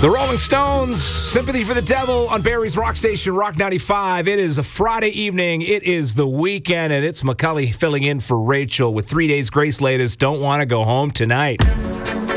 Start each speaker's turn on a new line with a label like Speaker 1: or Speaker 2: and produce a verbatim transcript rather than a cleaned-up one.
Speaker 1: The Rolling Stones, Sympathy for the Devil on Barry's Rock Station, Rock ninety-five. It is a Friday evening. It is the weekend, and it's McCully filling in for Rachel with Three Days Grace latest. Don't want to go home tonight.